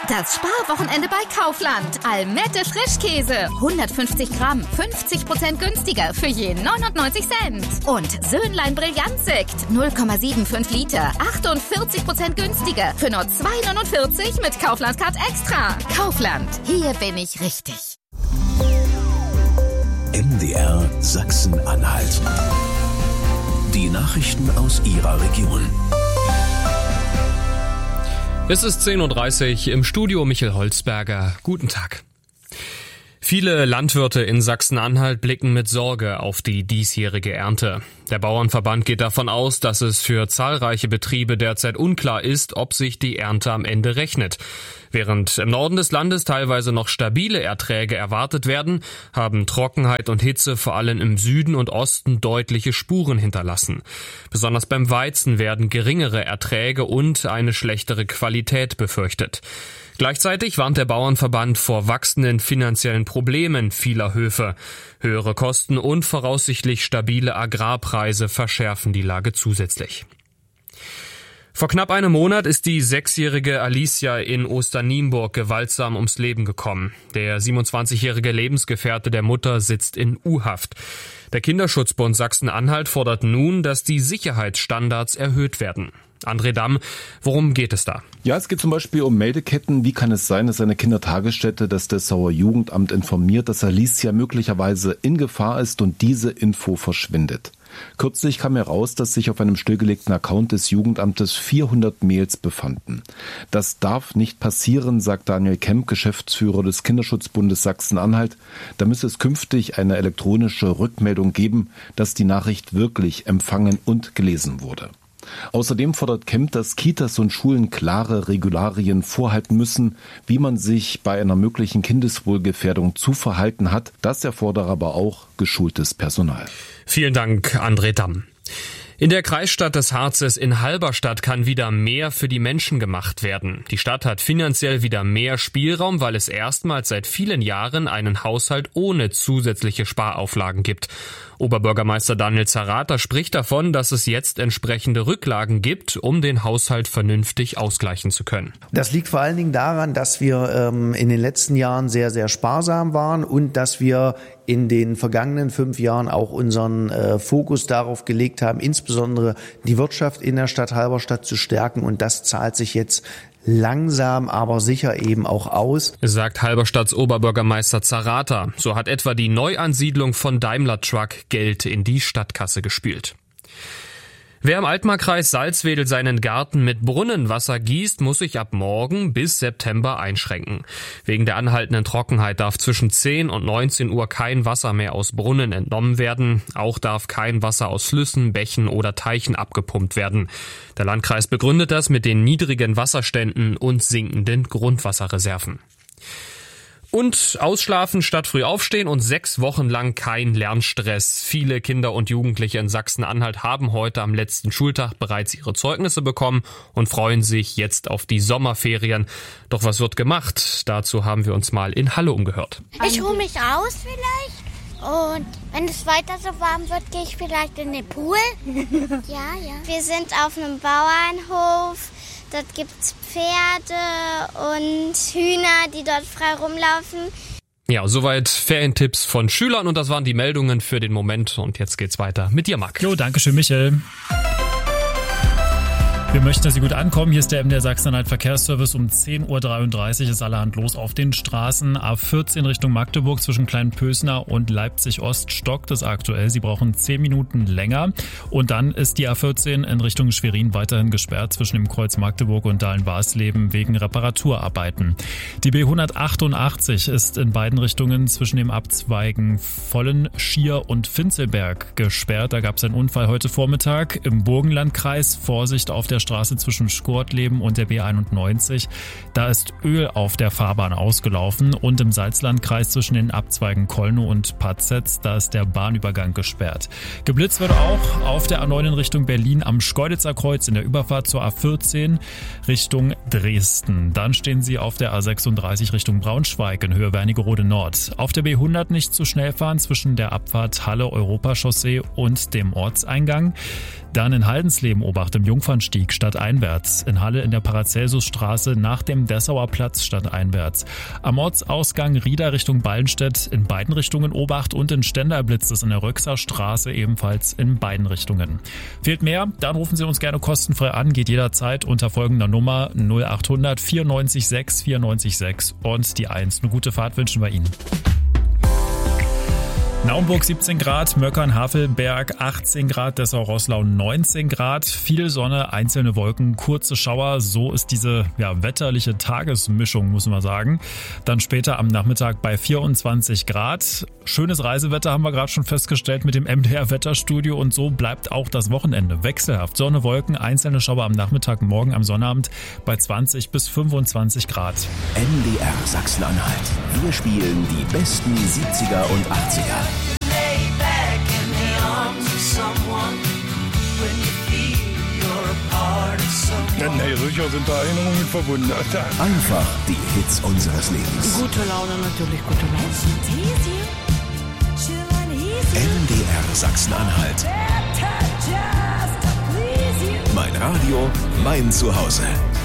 Das Sparwochenende bei Kaufland. Almette Frischkäse. 150 Gramm. 50% günstiger für je 99 Cent. Und Söhnlein Brillantsekt. 0,75 Liter. 48% günstiger für nur 2,49 mit Kaufland Card Extra. Kaufland. Hier bin ich richtig. MDR Sachsen-Anhalt. Die Nachrichten aus Ihrer Region. Es ist 10.30 Uhr, im Studio Michael Holzberger. Guten Tag. Viele Landwirte in Sachsen-Anhalt blicken mit Sorge auf die diesjährige Ernte. Der Bauernverband geht davon aus, dass es für zahlreiche Betriebe derzeit unklar ist, ob sich die Ernte am Ende rechnet. Während im Norden des Landes teilweise noch stabile Erträge erwartet werden, haben Trockenheit und Hitze vor allem im Süden und Osten deutliche Spuren hinterlassen. Besonders beim Weizen werden geringere Erträge und eine schlechtere Qualität befürchtet. Gleichzeitig warnt der Bauernverband vor wachsenden finanziellen Problemen vieler Höfe. Höhere Kosten und voraussichtlich stabile Agrarpreise verschärfen die Lage zusätzlich. Vor knapp einem Monat ist die 6-jährige Alicia in Osternienburg gewaltsam ums Leben gekommen. Der 27-jährige Lebensgefährte der Mutter sitzt in U-Haft. Der Kinderschutzbund Sachsen-Anhalt fordert nun, dass die Sicherheitsstandards erhöht werden. André Damm, worum geht es da? Ja, es geht zum Beispiel um Meldeketten. Wie kann es sein, dass eine Kindertagesstätte das Dessauer Jugendamt informiert, dass Alicia möglicherweise in Gefahr ist und diese Info verschwindet? Kürzlich kam heraus, dass sich auf einem stillgelegten Account des Jugendamtes 400 Mails befanden. Das darf nicht passieren, sagt Daniel Kemp, Geschäftsführer des Kinderschutzbundes Sachsen-Anhalt. Da müsse es künftig eine elektronische Rückmeldung geben, dass die Nachricht wirklich empfangen und gelesen wurde. Außerdem fordert Kemp, dass Kitas und Schulen klare Regularien vorhalten müssen, wie man sich bei einer möglichen Kindeswohlgefährdung zu verhalten hat. Das erfordert aber auch geschultes Personal. Vielen Dank, André Damm. In der Kreisstadt des Harzes in Halberstadt kann wieder mehr für die Menschen gemacht werden. Die Stadt hat finanziell wieder mehr Spielraum, weil es erstmals seit vielen Jahren einen Haushalt ohne zusätzliche Sparauflagen gibt. Oberbürgermeister Daniel Zerrata spricht davon, dass es jetzt entsprechende Rücklagen gibt, um den Haushalt vernünftig ausgleichen zu können. Das liegt vor allen Dingen daran, dass wir in den letzten Jahren sehr, sehr sparsam waren und dass wir in den vergangenen 5 Jahren auch unseren Fokus darauf gelegt haben, insbesondere die Wirtschaft in der Stadt Halberstadt zu stärken. Und das zahlt sich jetzt langsam, aber sicher eben auch aus, sagt Halberstadts Oberbürgermeister Zerrata. So hat etwa die Neuansiedlung von Daimler Truck Geld in die Stadtkasse gespült. Wer im Altmarkkreis Salzwedel seinen Garten mit Brunnenwasser gießt, muss sich ab morgen bis September einschränken. Wegen der anhaltenden Trockenheit darf zwischen 10 und 19 Uhr kein Wasser mehr aus Brunnen entnommen werden. Auch darf kein Wasser aus Flüssen, Bächen oder Teichen abgepumpt werden. Der Landkreis begründet das mit den niedrigen Wasserständen und sinkenden Grundwasserreserven. Und ausschlafen statt früh aufstehen und 6 Wochen lang kein Lernstress. Viele Kinder und Jugendliche in Sachsen-Anhalt haben heute am letzten Schultag bereits ihre Zeugnisse bekommen und freuen sich jetzt auf die Sommerferien. Doch was wird gemacht? Dazu haben wir uns mal in Halle umgehört. Ich ruhe mich aus vielleicht und wenn es weiter so warm wird, gehe ich vielleicht in den Pool. Ja. Wir sind auf einem Bauernhof. Dort gibt's Pferde und Hühner, die dort frei rumlaufen. Ja, soweit Ferientipps von Schülern und das waren die Meldungen für den Moment. Und jetzt geht's weiter mit dir, Marc. Jo, danke schön, Michael. Wir möchten, dass Sie gut ankommen. Hier ist der MDR Sachsen-Anhalt Verkehrsservice. Um 10.33 Uhr ist allerhand los auf den Straßen. A14 Richtung Magdeburg zwischen Kleinpösner und Leipzig-Ost stockt es aktuell. Sie brauchen 10 Minuten länger. Und dann ist die A14 in Richtung Schwerin weiterhin gesperrt zwischen dem Kreuz Magdeburg und Dahlen-Warsleben wegen Reparaturarbeiten. Die B188 ist in beiden Richtungen zwischen dem Abzweigen Vollen, Schier und Finzelberg gesperrt. Da gab es einen Unfall heute Vormittag im Burgenlandkreis. Vorsicht auf der Straße zwischen Skortleben und der B91. Da ist Öl auf der Fahrbahn ausgelaufen und im Salzlandkreis zwischen den Abzweigen Kolnow und Patzetz, da ist der Bahnübergang gesperrt. Geblitzt wird auch auf der A9 in Richtung Berlin am Schkeuditzer Kreuz in der Überfahrt zur A14 Richtung Dresden. Dann stehen Sie auf der A36 Richtung Braunschweig in Höhe Wernigerode Nord. Auf der B100 nicht zu schnell fahren zwischen der Abfahrt Halle Europachaussee und dem Ortseingang. Dann in Haldensleben Obacht im Jungfernstieg Abstieg stadteinwärts. In Halle in der Paracelsusstraße nach dem Dessauer Platz stadteinwärts. Am Ortsausgang Rieda Richtung Ballenstedt in beiden Richtungen Obacht und in Stender blitzt es in der Röxer Straße ebenfalls in beiden Richtungen. Fehlt mehr? Dann rufen Sie uns gerne kostenfrei an, geht jederzeit unter folgender Nummer 0800 94 6 94 6 und die 1. Eine gute Fahrt wünschen wir Ihnen. Naumburg 17 Grad, Möckern, Havelberg 18 Grad, Dessau-Roßlau 19 Grad, viel Sonne, einzelne Wolken, kurze Schauer, so ist diese wetterliche Tagesmischung, muss man sagen. Dann später am Nachmittag bei 24 Grad. Schönes Reisewetter haben wir gerade schon festgestellt mit dem MDR-Wetterstudio und so bleibt auch das Wochenende wechselhaft. Sonne, Wolken, einzelne Schauer am Nachmittag, morgen am Sonnabend bei 20 bis 25 Grad. MDR Sachsen-Anhalt. Wir spielen die besten 70er und 80er. Nee, sicher sind da Erinnerungen mit verbunden. Einfach die Hits unseres Lebens. Gute Laune, natürlich gute Laune. MDR Sachsen-Anhalt. Mein Radio, mein Zuhause.